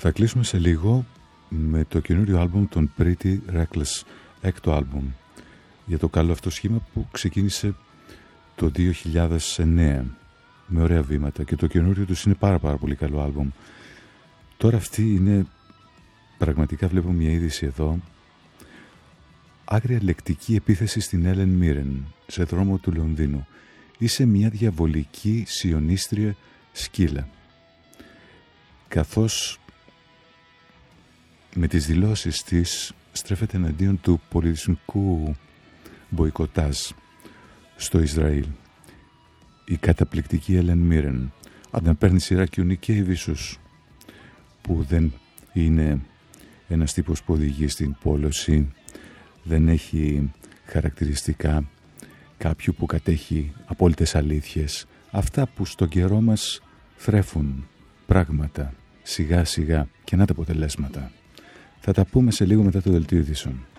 Θα κλείσουμε σε λίγο με το καινούριο άλμπουμ των Pretty Reckless, έκτο άλμπουμ για το καλό αυτό σχήμα που ξεκίνησε το 2009 με ωραία βήματα και το καινούριο τους είναι πάρα πολύ καλό άλμπουμ. Τώρα αυτή είναι πραγματικά, βλέπω μια είδηση εδώ, άγρια λεκτική επίθεση στην Ellen Mirren σε δρόμο του Λονδίνου. Είσαι μια διαβολική σιωνίστρια σκύλα, καθώς με τις δηλώσεις της στρέφεται εναντίον του πολιτισμικού μποϊκοτάζ στο Ισραήλ. Η καταπληκτική Ellen Mirren παίρνει σειρά και ο Nick Cave ίσως, που δεν είναι ένας τύπος που οδηγεί στην πόλωση, δεν έχει χαρακτηριστικά κάποιου που κατέχει απόλυτες αλήθειες, αυτά που στον καιρό μας θρέφουν πράγματα σιγά σιγά και να τα αποτελέσματα. Θα τα πούμε σε λίγο μετά το δελτίο ειδήσεων.